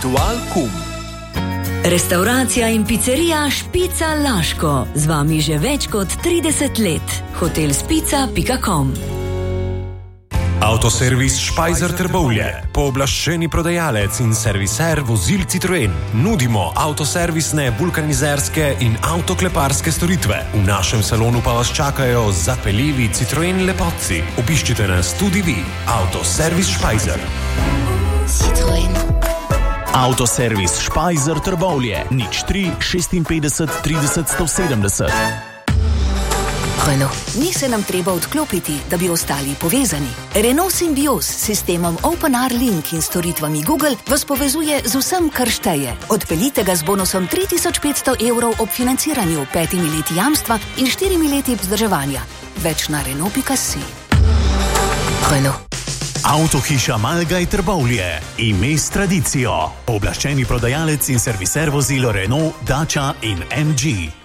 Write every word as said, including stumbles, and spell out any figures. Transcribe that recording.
Ritual Kum. Restauracija in pizzerija Špica Laško. Z vami že več kot trideset let. hotel spica pika com. Avtoservis Špajzer Trbovlje, pooblaščeni prodajalec in serviser vozil Citroen. Nudimo avtoservisne, vulkanizerske in avtokleparske storitve. V našem salonu pa vas čakajo zapeljivi Citroen lepotci. Obiščite nas tudi vi. Avtoservis Špajzer. Citroen. Avtoservis Špajzer Trbovlje, nič tri šestinpetdeset trideset sto sedemdeset. Renault. Ni se nam treba odklopiti, da bi ostali povezani. Renault Symbioz s sistemom OpenR Link in storitvami Google vas povezuje z vsem, kar šteje. Odpeljite ga z bonusom tri tisoč petsto evrov ob financiranju, petimi leti jamstva in štirimi leti vzdrževanja. Več na Renault pika si. Renault. Avtohiša Malgaj Trbovlje. Ime s tradicijo. Pooblaščeni prodajalec in serviser vozil Renault, Dacia in em dži.